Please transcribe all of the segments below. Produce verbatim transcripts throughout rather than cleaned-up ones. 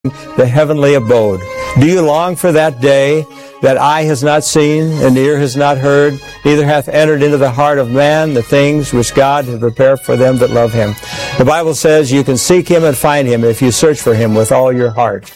the heavenly abode. Do you long for that day that eye has not seen and ear has not heard, neither hath entered into the heart of man the things which God hath prepared for them that love him? The Bible says you can seek him and find him if you search for him with all your heart.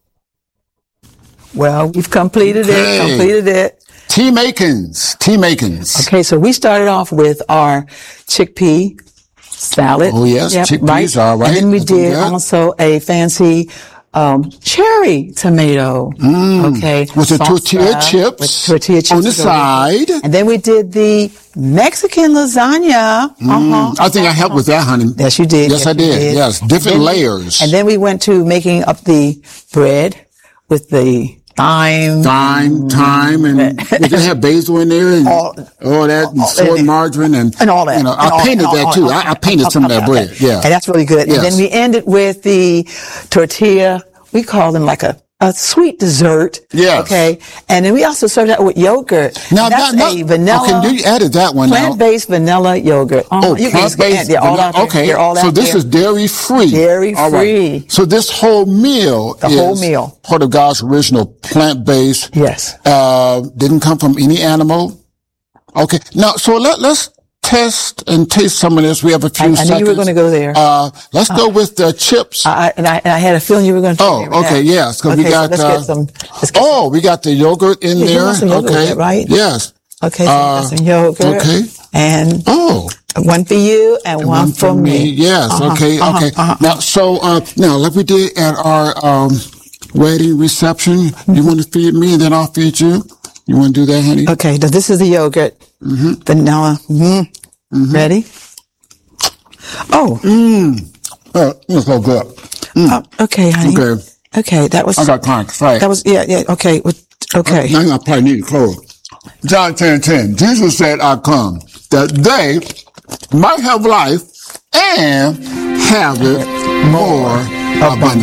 Well, we've completed Okay. it, completed it. Tea makings, tea makings. Okay, so we started off with our chickpea salad. Oh, yes, chickpeas are right. And then we That's what we did got. also a fancy um, cherry tomato. Mm. Okay. With the salsa, tortilla chips with tortilla chips on the side. And then we did the Mexican lasagna. Mm. Uh-huh. I think I helped with that, honey. Yes, you did. Yes, I you did. Yes, different Then we- layers. And then we went to making up the bread with the thyme. Thyme, thyme, and we can have basil in there and All- all that, and all- soy margarine, and, And all that. You know, And I all- painted and that all- too. all- I, I painted some of that bread. Yeah. And that's really good. Yes. And then we ended with the tortilla. We call them like a, a sweet dessert. Yes. Okay. And then we also served that with yogurt. Now, And that's now, a now- vanilla. Okay, you added that one now. Plant-based vanilla yogurt. Uh-huh. Oh, You can just plant-based. add- they're all vanilla- out there. Okay, They're all so out this there. is dairy-free. Dairy-free. All right. So this whole meal The is whole meal. part of God's original plant-based. Yes. Uh, didn't come from any animal. Okay. Now, so let, let's test and taste some of this. We have a few I, I seconds. knew you were going to go there. Uh, let's go with the chips. I, I- and, I, and I had a feeling you were going to. Oh, okay, yes, 'cause we okay, got, So let's uh, get some. Let's get Oh, we got the yogurt in Yeah, you there. want some yogurt Okay. with it, right? Yes. some, okay, so uh, we got some yogurt. okay. And Oh. one for you and, one, for me. Yes. Uh-huh, Okay. uh-huh, Okay. uh-huh. Now, so, uh, now, like we did at our, um, wedding reception, you want to feed me and then I'll feed you? You want to do that, honey? Okay, now this is the yogurt. Mm-hmm. Vanilla. Mm-hmm. Ready? Oh, Oh, it's so good. oh, okay, honey. Okay. Okay, that was, I got time to say. that was, yeah, yeah, okay, with- okay. Now I probably need to close. John ten ten. Jesus said, I come that they might have life and have it more abundantly.